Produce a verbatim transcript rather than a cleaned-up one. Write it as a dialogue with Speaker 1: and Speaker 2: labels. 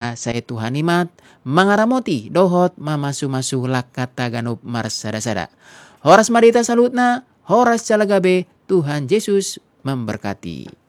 Speaker 1: Ita saya Tuhan imat mangaramoti dohot mamasu-masu lakata ganup marsada-sada. Horas madita salutna, horas calagabe, Tuhan Yesus memberkati.